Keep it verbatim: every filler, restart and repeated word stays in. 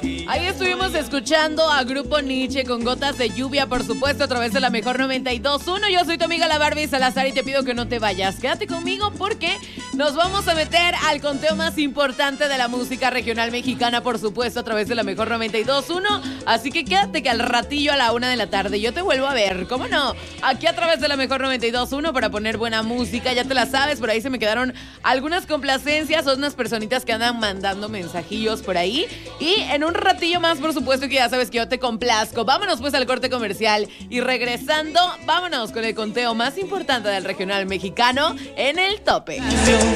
Ahí estuvimos escuchando a Grupo Nietzsche con Gotas de Lluvia, por supuesto, a través de la Mejor noventa y dos punto uno. Yo soy tu amiga la Barbie Salazar y te pido que no te vayas. Quédate conmigo porque nos vamos a meter al conteo más importante de la música regional mexicana, por supuesto, a través de la Mejor noventa y dos punto uno. Así que quédate que al ratillo a la una de la tarde yo te vuelvo a ver, ¿cómo no? Aquí a través de la Mejor noventa y dos punto uno para poner buena música, ya te la sabes, por ahí se me quedaron algunas complacencias, son unas personitas que andan mandando mensajillos por ahí. Y en un ratillo más, por supuesto, que ya sabes que yo te complazco. Vámonos pues al corte comercial y regresando, vámonos con el conteo más importante del regional mexicano en el tope.